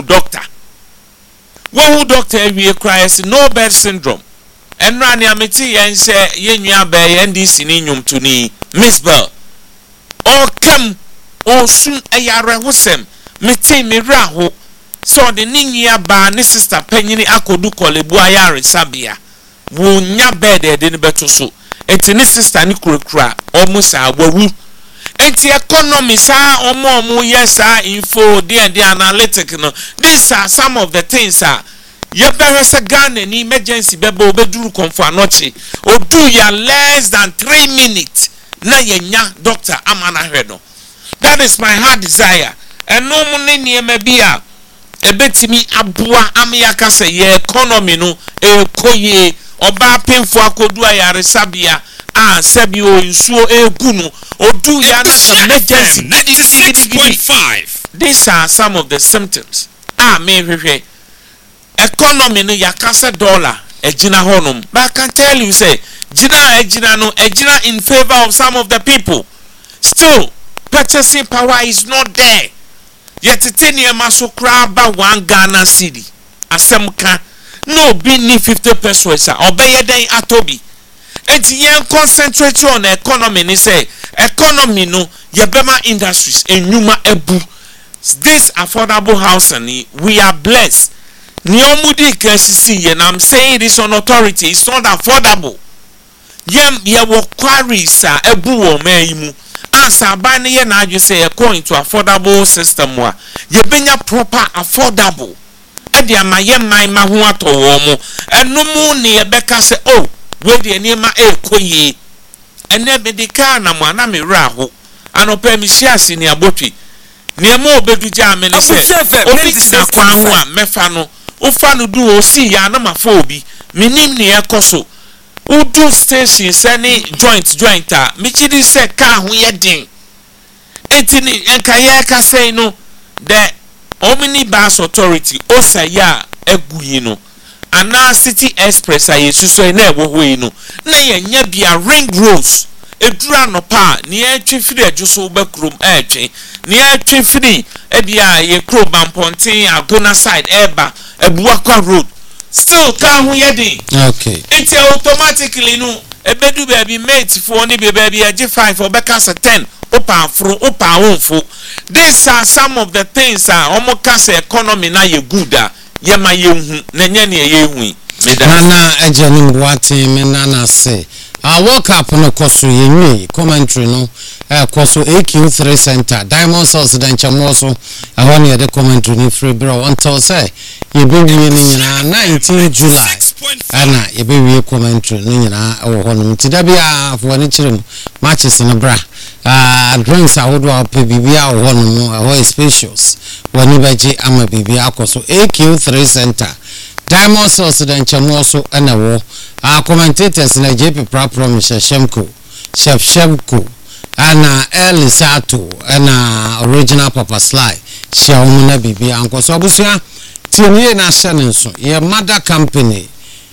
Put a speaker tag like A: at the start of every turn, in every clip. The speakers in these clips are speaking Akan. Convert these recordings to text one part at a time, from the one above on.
A: doctor who doctor we cry no bed syndrome and run amity and say yenya bay and this in to ni Miss Bell or come or soon a yara wusem mete me raho so the ninya ba ni sister penny akodu kolebu ayare sabia wo nya bed e de beto so enti ni sister ni kurakura almost awawu enti economy sa omo yes info the analytic no these are some of the things ye better say Ghana ni emergency bebo obeduru konfo anochi odu ya less than 3 minutes na yenya doctor amana hwedo. That is my heart desire and no money niema bia ebetimi aboa amyaka say ye economy no ekoye oba penfo akodu ayare sabia sebi o nsuo egunu odu ya na emergency 96.5. These are some of the symptoms me hwehwe economy no yakasa dollar ejina honum but I can tell you say ejina in favor of some of the people. Still purchasing power is not there. Yet titania maso kraba 1 Ghana cedi asemka no be ni 50 pesos obeye den atobi enti yen concentrate on the economy ni say economy no yebema industries enyuma ebu this affordable housing we are blessed. Niomudi KCC and I'm saying this on authority, it's not affordable. Ye wo quarries ebu wo meimu asa bani ye na you say according to affordable system wa ye benya proper affordable e dia ma ye man ma ho ato wo mo enu mu ne ye beka say oh we de niema ekoyi ene bedika na mo na me ra ho anopa mi shiasi ni abotwi niema obedu ja me ne say obi na kwa ho a mefa no ufanu do si ya na mafobi minim ne ekoso udu station sani joint michidi se ka ho ye din etini enka ye ka say no the omnibus authority osaya eguyi no ana city express ayesuso na ewo hoyi no na ye nya bia ring roads edura no pa ne etwe firi ajuso bakrum etwe ne etwe firi ebia ye kro bampontin agona side eba ebuakwa road still ka ho yedin okay it's automatically no ebedu baby mate for ni baby age 5 or beka 10 opa afro opa wonfo. These are some of the things omo kase economy na ye good ye ma ye hu na nya ne ye hu na
B: ejani mbwati menana se World Cup no koso yenwe commentary no koso AQ3 Center Diamond Source dan chamoso ahone ye de commentary ni free bro until say ye be wie ni nyina 19 July ana ye be wie commentary ni nyina wo hono tidabia afo ni chirem matches na bra drinks ahodo ape bibia wo hono ho specials wani baje ama bibia koso AQ3 Center Diamond Source dan chamoso ana wo commentators na JP Praprom Chef Shemko ana Elisato ana original Papa Sly Xiaomu na bibi anko so abusia tinie na shanenso ye mother company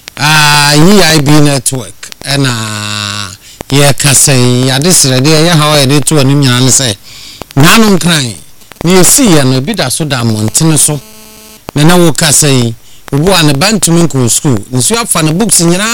B: EIB network ana ye kase ya desire de ye hawo ye de to anim nyana ne se nanom kran ne esi ye no bi da so da montene so na wo kase ubu an bantumin ko school nsu afa na books nyina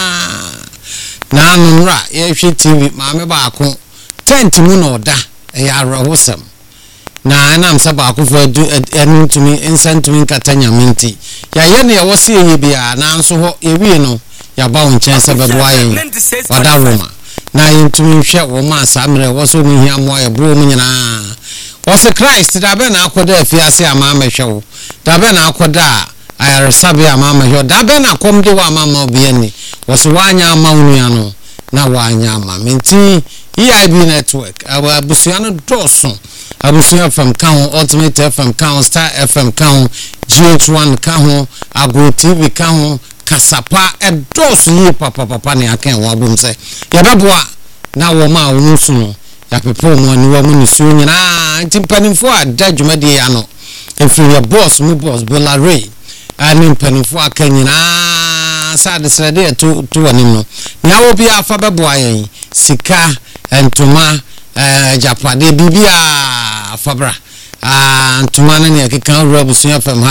B: na anumra ye hwe TV maame ba ko tent mu no da ya arahosam na anam saba akofo enu tumi insantumi katanya minti ya ye ne wo se ye bia na nso ho ye wi no ya ba won chen se bebo ayen wada roma na yentumi hwe wo ma samre wo so mu hia mo ye bro mu nyina wo se Christ da be na akoda afiase ama amehwe wo da be na akoda ayare sabe amama yo da be na kom de wa mama obiani woso wanya amawunu ano na wanya ama menti EIB network abusuano doso abusuano from Kaun Ultimate FM Kaun Star FM Kaun GH1 Kaun Agro TV Kaun Kasapa doso yi papa ne akan wa bom se ya beboa na wo ma wonu so no ya pepo mo ani wa mu ni so nyina ntimpanimfo adadwumade ya no efiri ya boss mu boss Bolare ani mpanimfo akanyina sad srede to wanim no nya wo bia afa beboa yen sika entoma japade bibia afabra ntoma na ne akeka wura busuya fam